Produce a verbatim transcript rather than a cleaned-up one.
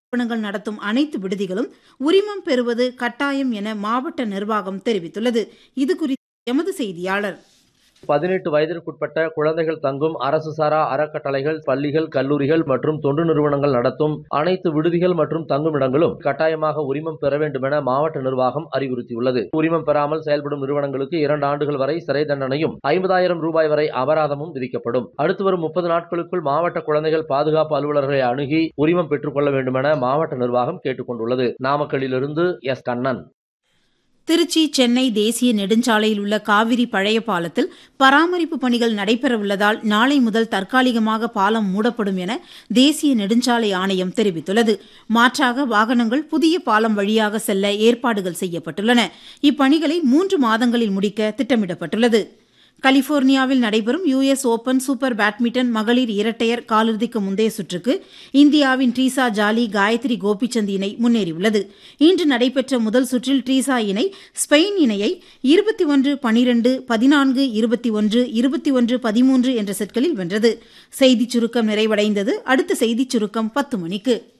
நிறுவனங்கள் நடத்தும் அனைத்து விடுதிகளும் உரிமம் பெறுவது கட்டாயம் என மாவட்ட நிர்வாகம் தெரிவித்துள்ளது. இதுகுறித்து எமது செய்தியாளர். பதினெட்டு வயதிற்குட்பட்ட குழந்தைகள் தங்கும் அரசு சாரா அறக்கட்டளைகள், பள்ளிகள், கல்லூரிகள் மற்றும் தொண்டு நிறுவனங்கள் நடத்தும் அனைத்து விடுதிகள் மற்றும் தங்குமிடங்களும் கட்டாயமாக உரிமம் பெற வேண்டும் என மாவட்ட நிர்வாகம் அறிவுறுத்தியுள்ளது. உரிமம் பெறாமல் செயல்படும் நிறுவனங்களுக்கு இரண்டு ஆண்டுகள் வரை சிறை தண்டனையும் ஐம்பதாயிரம் ரூபாய் வரை அபராதமும் விதிக்கப்படும். அடுத்து வரும் முப்பது நாட்களுக்குள் மாவட்ட குழந்தைகள் பாதுகாப்பு அலுவலர்களை அணுகி உரிமம் பெற்றுக் கொள்ள வேண்டும் என மாவட்ட நிர்வாகம் கேட்டுக் கொண்டுள்ளது. நாமக்கல்லிலிருந்து எஸ் கண்ணன். திருச்சி சென்னை தேசிய நெடுஞ்சாலையில் உள்ள காவிரி பழைய பாலத்தில் பராமரிப்பு பணிகள் நடைபெறவுள்ளதால் நாளை முதல் தற்காலிகமாக பாலம் மூடப்படும் என தேசிய நெடுஞ்சாலை ஆணையம் தெரிவித்துள்ளது. மாற்றாக வாகனங்கள் புதிய பாலம் வழியாக செல்ல ஏற்பாடுகள் செய்யப்பட்டுள்ளன. இப்பணிகளை மூன்று மாதங்களில் முடிக்க திட்டமிடப்பட்டுள்ளது. கலிபோர்னியாவில் நடைபெறும் யுஎஸ் ஓபன் சூப்பர் பேட்மிண்டன் மகளிர் இரட்டையர் காலிறுதிக்கு முந்தைய சுற்றுக்கு இந்தியாவின் ட்ரீசா ஜாலி, காயத்ரி கோபிச்சந்த் இணை முன்னேறியுள்ளது. இன்று நடைபெற்ற முதல் சுற்றில் ட்ரீசா இணை ஸ்பெயின் இணையை இருபத்தி ஒன்று பனிரெண்டு, பதினான்கு இருபத்தி ஒன்று, இருபத்தி ஒன்று பதிமூன்று என்ற செட்களில் வென்றது. செய்திச் சுருக்கம் நிறைவடைந்தது. அடுத்த செய்திச் சுருக்கம் பத்து மணிக்கு.